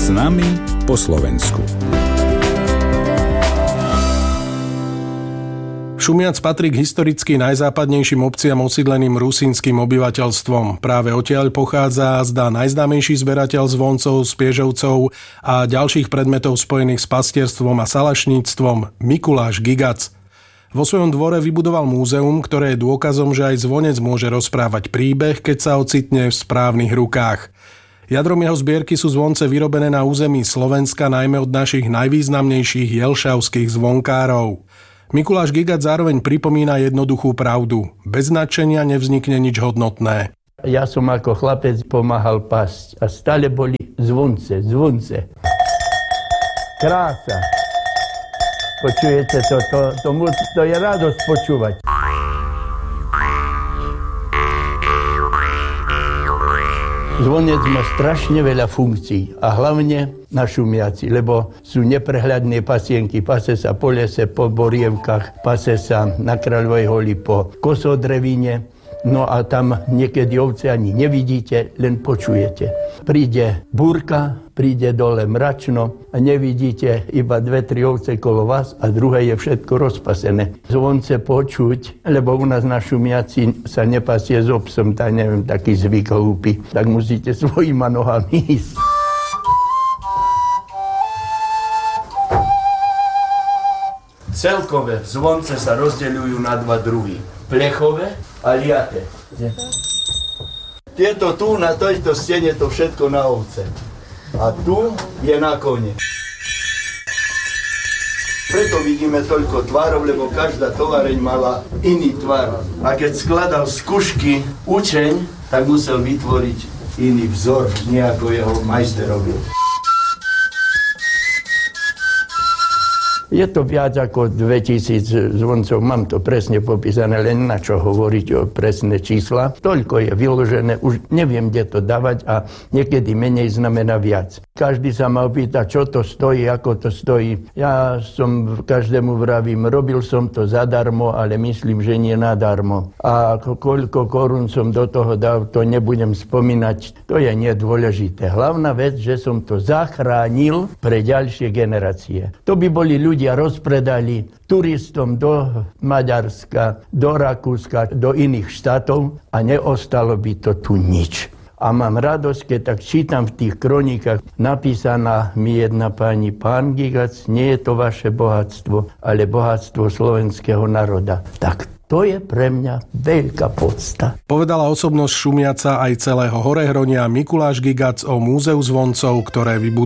S nami po Slovensku. Šumiac patrí k historicky najzápadnejším obciam osídleným rusínskym obyvateľstvom. Práve odtiaľ pochádza zdá najznámejší zberateľ zvoncov, spiežovcov a ďalších predmetov spojených s pastierstvom a salašníctvom Mikuláš Gigac. Vo svojom dvore vybudoval múzeum, ktoré je dôkazom, že aj zvonec môže rozprávať príbeh, keď sa ocitne v správnych rukách. Jadrom jeho zbierky sú zvonce vyrobené na území Slovenska, najmä od našich najvýznamnejších jelšavských zvonkárov. Mikuláš Gigac zároveň pripomína jednoduchú pravdu. Bez nadšenia nevznikne nič hodnotné. Ja som ako chlapec pomáhal pásť a stále boli zvonce. Krása. Počujete to je radosť počúvať. Zvonec má strašne veľa funkcií a hlavne na Šumiaci, lebo sú neprehľadné pasienky. Pase sa po lese, po borievkach, pase sa na Kráľovej holi po kosodrevine. No a tam niekedy ovce ani nevidíte, len počujete. Príde búrka, príde dole mračno a nevidíte iba 2-3 ovce kolo vás a druhé je všetko rozpasené. Zvonce počuť, lebo u nás na Šumiaci sa nepasie s obsom, tak neviem, taký zvyk hlúpy. Tak musíte svojima nohami ísť. Celkové zvonce sa rozdeľujú na 2 druhy. Plechové a liate. Tieto tu na tejto stene to všetko na ovce. A tu je na kone. Preto vidíme toľko tvarov, lebo každá tovareň mala iný tvar. A keď skladal z kušky učeň, tak musel vytvoriť iný vzor, nejako jeho majster robil. Je to viac ako 2000 zvoncov, mám to presne popísané, len na čo hovoriť o presné čísla. Toľko je vyložené, už neviem, kde to dávať a niekedy menej znamená viac. Každý sa ma opýta, čo to stojí, ako to stojí. Ja som každému vravím, robil som to zadarmo, ale myslím, že nie nadarmo. A koľko korún som do toho dal, to nebudem spomínať, to je nedôležité. Hlavná vec, že som to zachránil pre ďalšie generácie. To by boli ľudia rozpredali turistom do Maďarska, do Rakúska, do iných štátov a neostalo by to tu nič. A mám radosť, keď tak čítam v tých kronikách, napísaná mi jedna pani, pán Gigac, nie je to vaše bohatstvo, ale bohatstvo slovenského národa. Tak to je pre mňa veľká podsta. Povedala osobnosť Šumiaca aj celého Horehronia Mikuláš Gigac o múzeu zvoncov, ktoré vybudoval.